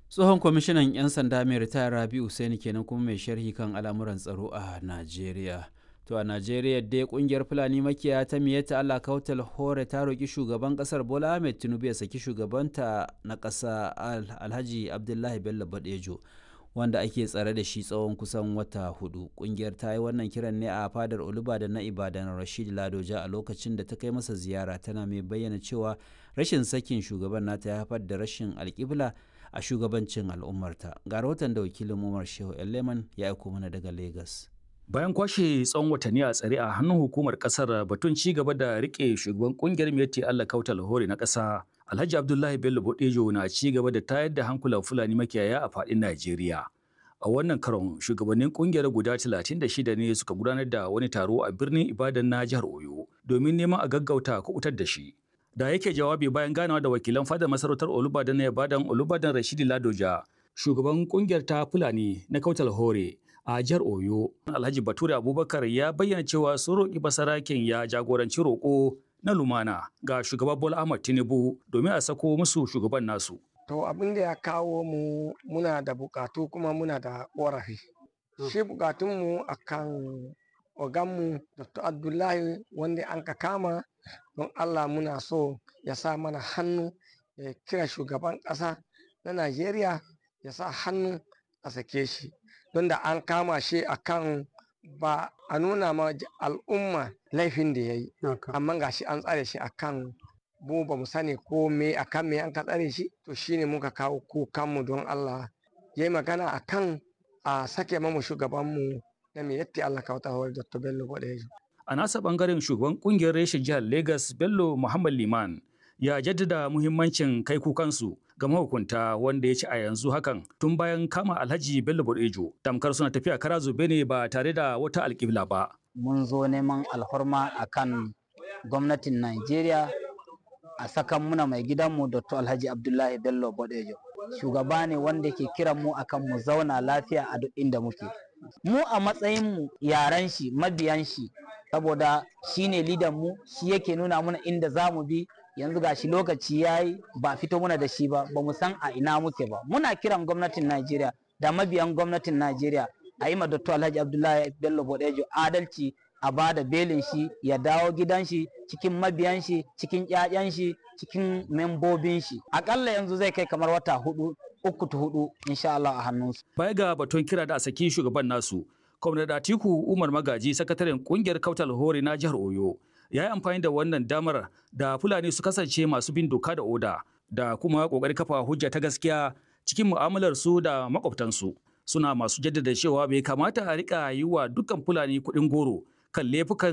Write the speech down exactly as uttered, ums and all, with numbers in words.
Tsohon kwamishinan 'yan sanda mai ritaya Rabi Usaini kenan kuma mai sharhi kan al'amuran tsaro a Najeriya. To a Najeriya dai kungiyar Fulani makiyaya ta Miyatta Allah Kautal Hore ta roƙi shugaban ƙasar Bola Ahmed Tinubu ya saki shugabanta na ƙasa Alhaji Abdullahi Bello Badejo wanda ake tsare da shi tsawon kusan wata hudu. Kungiyar ta yi wannan kiran ne a fadar Olubadan na Ibadan Rashid Ladoja a lokacin da ta kai masa ziyara, tana mai bayyana cewa rashin sakin shugaban nata ya haifar da rashin alƙibla a shugabancin al'ummarta. Ga rahoton da wakilin Umar Shehu Leman ya aiko mana daga Lagos. Bayan kwashe tsawon watanni a tsare a hannun hukumar kasar batun ci gaba da rike shugaban kungiyar Miyetti Allah Kautal Hore na kasa Alhaji Abdullahi Bello Bodejo na ci gaba da tayar da hankulan Fulani makiyaya a fadin Najeriya. A wannan karon shugabannin kungiyar guda talatin da shida ne suka gudanar da wani taro a birnin Ibadan na jihar Oyo domin neman a gaggauta kubutar da shi. Da yake jawabi bayan ganawa da wakilan fadar masarautar Olubadan na Ibadan Olubadan Rashidi Ladoja, shugaban kungiyar ta Fulani na Kautal Hore a jihar Oyo, Alhaji Bature Abubakar ya bayyana cewa sun roƙi basaraken ya jagoranci roƙo na lumana ga shugaba Bola Ahmed Tinubu domin a sako musu shugaban nasu. To abin da ya kawo mu muna da bukatu kuma muna da ƙorafi. Shi bukatunmu akan oganmu Doctor Abdullahi wanda an ka kama don Allah muna so ya sa mana hannu ya kira shugaban ƙasa na Najeriya ya sa hannu a sake shi. Don da an kama shi akan ba a nuna ma al'umma laifin da ya yi. Amma ga shi an tsare shi akan mu ba mu sani ko me akan me an ka tsare shi. To shine muka kawo kukanmu don Allah ya yi magana akan a sake mamu shugabanmu na Miyetti Allah Kautal Hore Doctor Bello Bodejo. A nasa bangaren shugaban kungiyar reshen jihar Lagos Bello Muhammad Liman ya jaddada muhimmancin kai kukansu ga mahukunta wanda ya ci a yanzu hakan tun bayan kama Alhaji Bello Bodejo tamkar suna tafiya kara zube ne ba tare da wata alƙibla ba. Mun zo neman alhorma akan gwamnatin Najeriya a sakan muna mai gidanmu Doctor Alhaji Abdullahi Bello Bodejo. Shugaba ne wanda ke kiran mu akan mu zauna lafiya a duk inda muke. Mu a matsayin mu yaran shi, mabiyan shi, saboda shine lidan mu, shi yake nuna muna inda zamu bi. Yanzu gashi lokaci yayi ba fito muna da shi ba, ba mu san a ina muke ba. Muna kiran gwamnatin Najeriya da mabiyan gwamnatin Najeriya a yi ma Doctor Alhaji Abdullahi Bello Bodejo adalci, a ba da belin shi ya dawo gidan shi cikin mabiyan shi, cikin ƴaƴan shi, cikin membobin shi. Akalla yanzu zai kai kamar wata hudu, uku ta hudu insha Allah a hannunsu. Baya ga batun kira da a saki shugaban nasu, Kwamnati Atiku Umar Magaji, sakataren kungiyar Kautal Hore na jihar Oyo, ya yi amfani da wannan damar da Fulani su kasance masu bin doka da oda da kuma ƙoƙarin kafa hujja ta gaskiya cikin mu'amalar su da makwabtansu. Suna masu jaddada cewa bai kamata a riƙa yi wa dukkan Fulani kuɗin goro kan laifukan